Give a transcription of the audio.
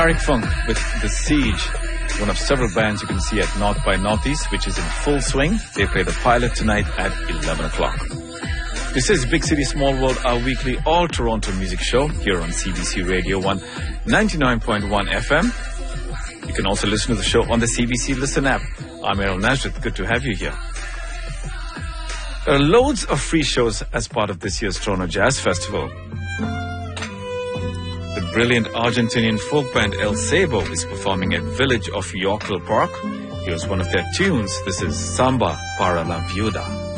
Eric Funk with The Siege, one of several bands you can see at North by Northeast, which is in full swing. They play the Pilot tonight at 11 o'clock. This is Big City Small World, our weekly all-Toronto music show here on CBC Radio 1, 99.1 FM. You can also listen to the show on the CBC Listen app. I'm Errol Nazareth. Good to have you here. There are loads of free shows as part of this year's Toronto Jazz Festival. The brilliant Argentinian folk band El Sabo is performing at Village of Yorkville Park. Here's one of their tunes. This is Samba para la Viuda.